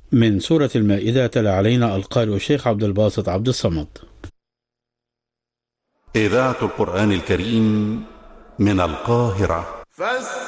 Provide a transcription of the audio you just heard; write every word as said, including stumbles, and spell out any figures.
من سورة المائدة تلا علينا القارئ الشيخ عبد الباسط عبد الصمد. إذاعة القرآن الكريم من القاهرة.